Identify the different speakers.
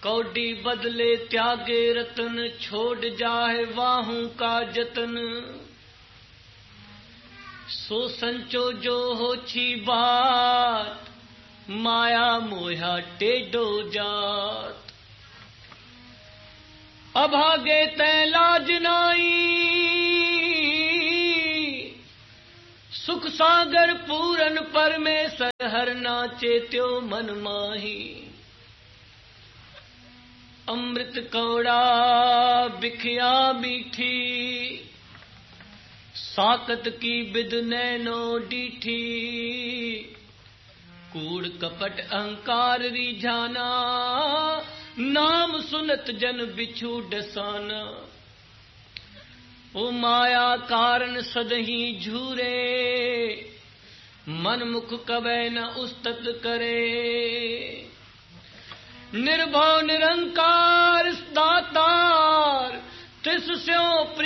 Speaker 1: कौडी बदले त्यागे रतन, छोड़ जाए वाहू का जतन। सो संचो जो होछी बात, माया मोहा टेढ़ो जात। अभागे तै लाज नाई, सुख सागर पूरन परमेश्वर हर नाचे त्यो मन माही। अमृत कौड़ा बिखिया मीठी, साकत की बिद नैनो डीठी। कूड़ कपट अहंकार रिझाना, नाम सुनत जन बिछू डसाना। ओ माया कारण सदही झूरे, मन मुख कबै न उस्तत करे। निर्भव निरंकार